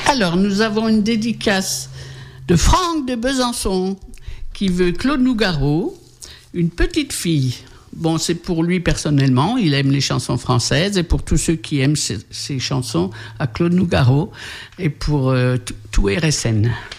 Alors, nous avons une dédicace de Franck de Besançon qui veut Claude Nougaro, une petite fille. Bon, c'est pour lui personnellement, il aime les chansons françaises, et pour tous ceux qui aiment ces chansons, à Claude Nougaro, et pour tout RSN.